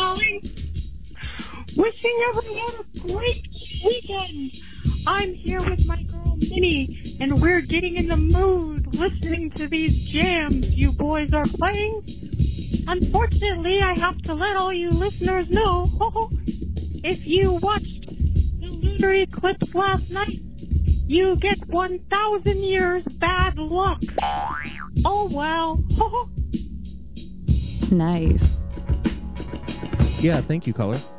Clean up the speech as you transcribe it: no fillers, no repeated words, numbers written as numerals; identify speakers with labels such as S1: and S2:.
S1: calling. Wishing everyone a great weekend. I'm here with my girl Minnie, and we're getting in the mood listening to these jams you boys are playing. Unfortunately, I have to let all you listeners know, if you watched the lunar eclipse last night, you get 1,000 years bad luck. Oh well.
S2: Nice.
S3: Yeah, thank you, caller.